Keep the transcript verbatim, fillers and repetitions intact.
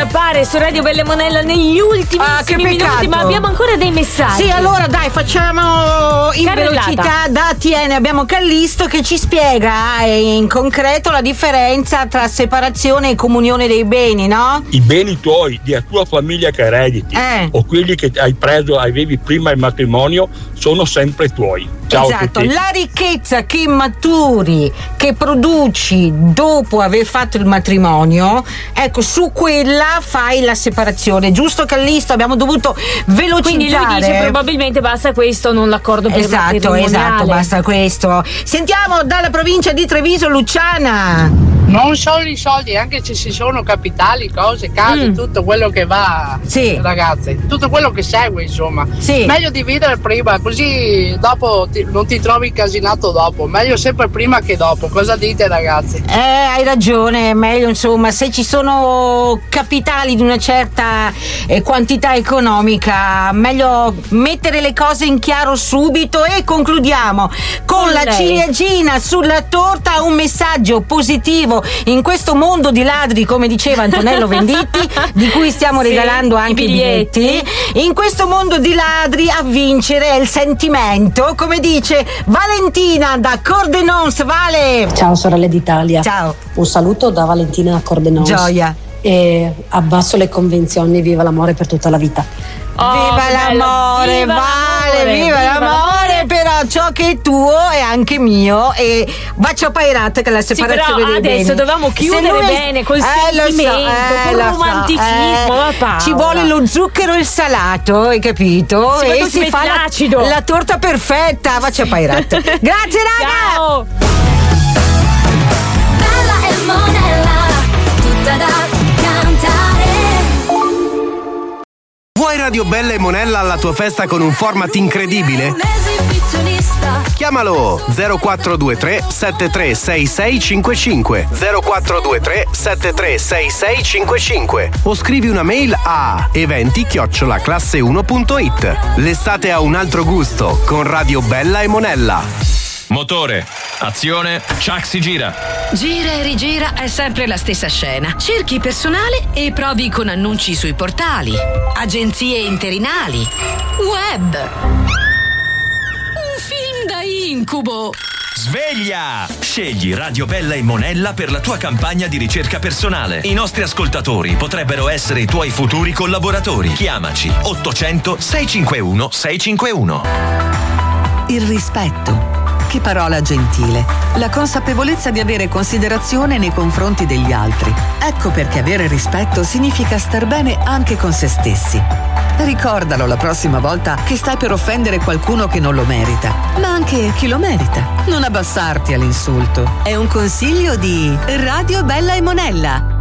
scappare su Radio Bella e Monella negli ultimi Ah, che minuti, peccato. ma abbiamo ancora dei messaggi. Sì, allora dai, facciamo in Carrellata. velocità. Da Tiene abbiamo Callisto che ci spiega eh, in concreto la differenza tra separazione e comunione dei beni, no? I beni tuoi, della tua famiglia che erediti, Eh. o quelli che hai preso, avevi prima il matrimonio, sono sempre tuoi. Ciao a Esatto, tutti. la ricchezza che maturi, che produci dopo aver fatto il matrimonio, ecco, su quella fai la separazione, giusto Callisto? Abbiamo dovuto velocizzare. Quindi lui dice probabilmente basta questo, non l'accordo per Esatto, matrimoniale. esatto, basta questo. Sentiamo dalla provincia di Treviso Luciana. Non solo i soldi, anche se ci sono capitali, cose, case, Mm. tutto quello che va, Sì. ragazzi, tutto quello che segue, insomma. Sì. Meglio dividere prima, così dopo ti- non ti trovi incasinato dopo. Meglio sempre prima che dopo. Cosa dite, ragazzi? Eh, hai ragione, è meglio insomma, se ci sono capitali di una certa eh, quantità economica, meglio mettere le cose in chiaro subito. E concludiamo con, Con la lei. ciliegina sulla torta, un messaggio positivo in questo mondo di ladri, come diceva Antonello Venditti, di cui stiamo Sì, regalando i anche i biglietti. biglietti. In questo mondo di ladri a vincere è il sentimento, come dice Valentina da Cordenons. Vale! Ciao sorelle d'Italia. Ciao. Un saluto da Valentina Cordenons. Gioia. E abbasso le convenzioni, viva l'amore per tutta la vita. Oh, viva che bello. l'amore, Viva Vale, l'amore, viva, viva l'amore, però ciò che è tuo è anche mio. E bacio Pairat che è la Sì, separazione però dei adesso beni. dovevamo Se chiudere lui- bene col eh, lo so, sentimento, eh, col lo so, romanticismo, eh. ma Paola. Ci vuole lo zucchero e il salato, hai capito? Sì, ma e tu ci metti fa la, l'acido. la torta perfetta. Bacio Pairat. Grazie raga. Ciao. Bella e Monella, tutta da cantare. Vuoi Radio Bella e Monella alla tua festa con un format incredibile? Un esibizionista. Chiamalo zero quattro due tre sette tre sei sei cinque cinque zero quattro due tre sette tre sei sei cinque cinque o scrivi una mail a eventi chiocciola classe uno punto it. L'estate ha un altro gusto con Radio Bella e Monella. Motore, azione, Chuck si gira. Gira e rigira è sempre la stessa scena. Cerchi personale e provi con annunci sui portali, agenzie interinali, web. Un film da incubo. Sveglia! Scegli Radio Bella e Monella per la tua campagna di ricerca personale. I nostri ascoltatori potrebbero essere i tuoi futuri collaboratori. Chiamaci ottocento sei cinque uno sei cinque uno. Il rispetto. Che parola gentile. La consapevolezza di avere considerazione nei confronti degli altri. Ecco perché avere rispetto significa star bene anche con se stessi. Ricordalo la prossima volta che stai per offendere qualcuno che non lo merita, ma anche chi lo merita. Non abbassarti all'insulto. È un consiglio di Radio Bella e Monella.